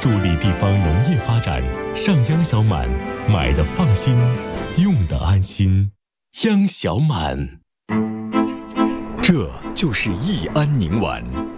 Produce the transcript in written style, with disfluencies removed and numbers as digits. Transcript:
助力地方农业发展。上央小满，买的放心，用的安心。央小满，这就是益安宁丸。